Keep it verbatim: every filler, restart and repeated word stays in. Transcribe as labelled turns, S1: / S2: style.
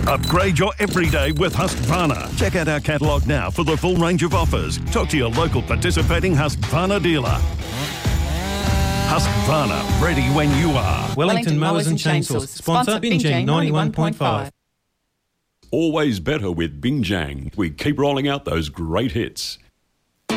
S1: Upgrade your everyday with Husqvarna. Check out our catalogue now for the full range of offers. Talk to your local participating Husqvarna dealer. Husqvarna, ready when you are.
S2: Wellington Mowers and Chainsaws. Sponsor Binjang ninety-one point five.
S3: Always better with Binjang. We keep rolling out those great hits.